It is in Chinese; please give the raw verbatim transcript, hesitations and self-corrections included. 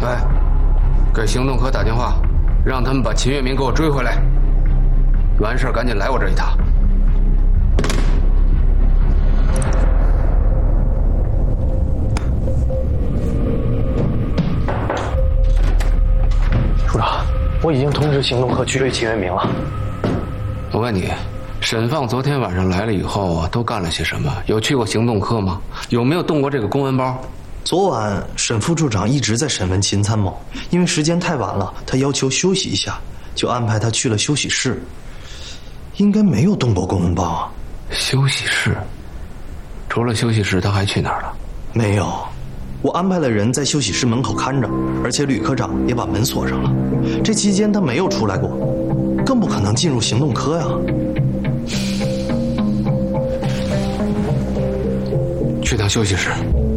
哎，给行动科打电话，让他们把秦月明给我追回来。完事儿赶紧来我这一趟。 处长，我已经通知行动科去追秦月明了。 我问你，沈放昨天晚上来了以后都干了些什么？有去过行动科吗？有没有动过这个公文包？ 昨晚沈副处长一直在审问秦参谋，因为时间太晚了，他要求休息一下，就安排他去了休息室。应该没有动过公文包啊。 休息室？除了休息室，他还去哪儿了？ 没有，我安排了人在休息室门口看着，而且吕科长也把门锁上了。这期间他没有出来过，更不可能进入行动科呀。 去趟休息室。